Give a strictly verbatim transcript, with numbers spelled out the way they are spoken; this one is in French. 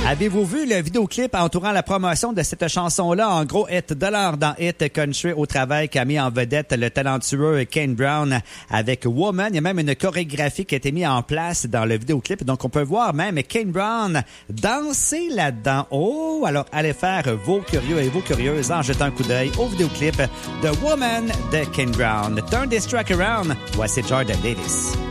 Avez-vous vu le vidéoclip entourant la promotion de cette chanson-là? En gros, Hit Dollar dans Hit Country au travail qui a mis en vedette le talentueux Kane Brown avec Woman. Il y a même une chorégraphie qui a été mise en place dans le vidéoclip. Donc, on peut voir même Kane Brown danser là-dedans. Oh! Alors, allez faire vos curieux et vos curieuses en jetant un coup d'œil au vidéoclip de Woman de Kane Brown. Turn this track around. Voici Jordan Davis.